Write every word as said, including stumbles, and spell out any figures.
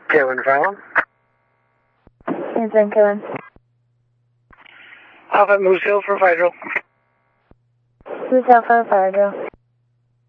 Kevin Fallon. Yes, I'm Kevin. Alpha Moose Hill for Federal. Who's Alpha Federal?